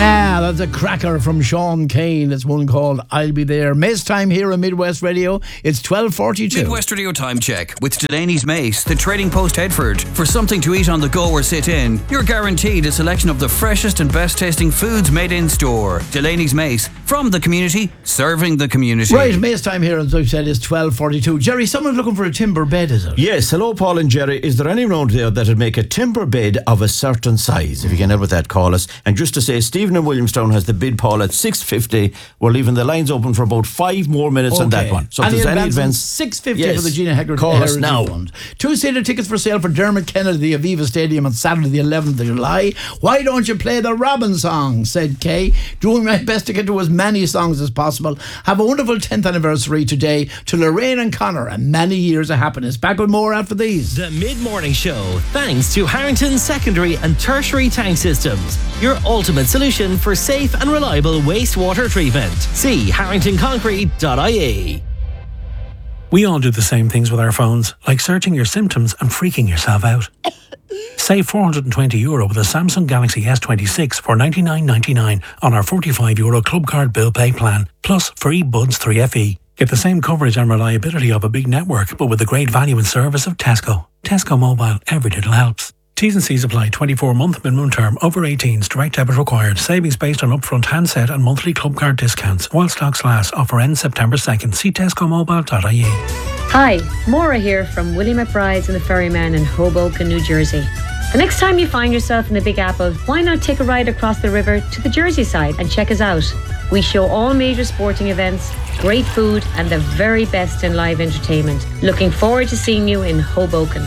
Yeah, that's a cracker from Sean Kane. It's one called I'll Be There. Mace time here on Midwest Radio. It's 12:42. Midwest Radio time check with Delaney's Mace, the Trading Post Headford. For something to eat on the go or sit in, you're guaranteed a selection of the freshest and best tasting foods made in store. Delaney's Mace, from the community, serving the community. Right, Mace time here, as I've said, is 12:42. Jerry, someone's looking for a timber bed, is it? Yes, hello Paul and Jerry. Is there anyone out there that'd make a timber bed of a certain size? If you can help with that, call us. And just to say, Stephen in Williamstown has the bid, Paul, at 6:50. We're leaving the lines open for about 5 more minutes on that one. So if there's any events, 6:50 for the Gina Hegarty call us now. Fund. 2-seater tickets for sale for Dermot Kennedy, the Aviva Stadium on Saturday the 11th of July. Why don't you play the Robin song, said Kay. Doing my best to get to as many songs as possible. Have a wonderful 10th anniversary today to Lorraine and Connor, and many years of happiness. Back with more after these. The Mid-Morning Show, thanks to Harrington Secondary and Tertiary Tank Systems, your ultimate solution for safe and reliable wastewater treatment. See harringtonconcrete.ie. We all do the same things with our phones, like searching your symptoms and freaking yourself out. Save €420 with a Samsung Galaxy S26 for $99.99 on our €45 Club Card Bill Pay plan, plus free Buds 3FE. Get the same coverage and reliability of a big network, but with the great value and service of Tesco. Tesco Mobile, every little helps. T's and C's apply. 24-month minimum term. Over 18s. Direct debit required. Savings based on upfront handset and monthly club card discounts. While stocks last. Offer ends September 2nd. See tescomobile.ie. Hi, Maura here from Willie McBride's and the Ferryman in Hoboken, New Jersey. The next time you find yourself in the Big Apple, why not take a ride across the river to the Jersey side and check us out? We show all major sporting events, great food and the very best in live entertainment. Looking forward to seeing you in Hoboken.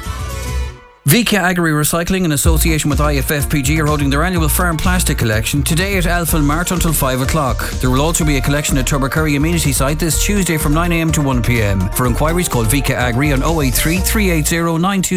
Vika Agri Recycling in association with IFFPG are holding their annual farm plastic collection today at Elfin Mart until 5 o'clock. There will also be a collection at Tubbercurry Amenity Site this Tuesday from 9am to 1pm. For inquiries, call Vika Agri on 083 380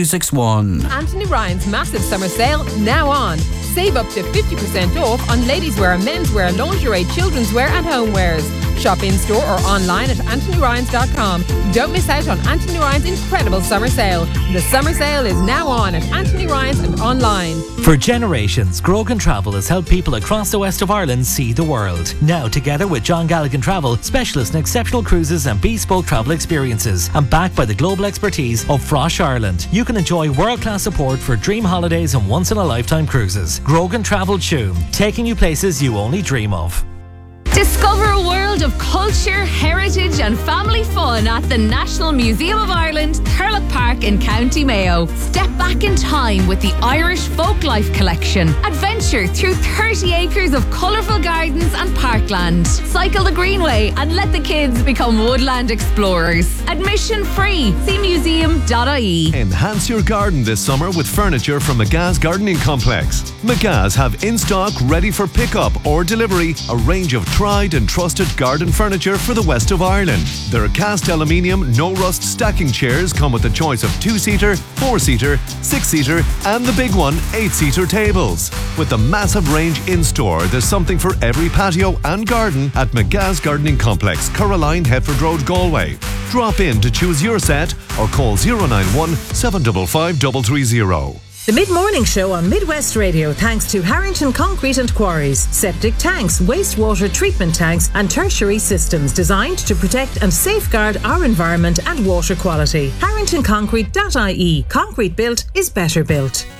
9261. Anthony Ryan's massive summer sale now on. Save up to 50% off on ladies' wear, menswear, lingerie, children's wear and homewares. Shop in-store or online at anthonyryans.com. Don't miss out on Anthony Ryan's incredible summer sale. The summer sale is now on at Anthony Ryan's and online. For generations, Grogan Travel has helped people across the west of Ireland see the world. Now, together with John Galligan Travel, specialists in exceptional cruises and bespoke travel experiences, and backed by the global expertise of Frosh Ireland, you can enjoy world-class support for dream holidays and once-in-a-lifetime cruises. Grogan Travel Tuam, taking you places you only dream of. Discover a world of culture, heritage and family fun at the National Museum of Ireland, Thurlock Park in County Mayo. Step back in time with the Irish Folklife Collection. Adventure through 30 acres of colourful gardens and parkland. Cycle the Greenway and let the kids become woodland explorers. Admission free. See museum.ie. Enhance your garden this summer with furniture from McGa's Gardening Complex. McGa's have in stock, ready for pickup or delivery, a range of tried and trusted garden furniture for the west of Ireland. Their cast aluminium, no rust stacking chairs come with a choice of 2-seater, 4-seater, 6-seater and the big one, 8-seater tables. With the massive range in store, there's something for every patio and garden at McGa's Gardening Complex, Caroline, Headford Road, Galway. Drop in to choose your set or call 091 755 330. The Mid-Morning Show on Midwest Radio, thanks to Harrington Concrete and Quarries, septic tanks, wastewater treatment tanks and tertiary systems designed to protect and safeguard our environment and water quality. harringtonconcrete.ie. Concrete built is better built.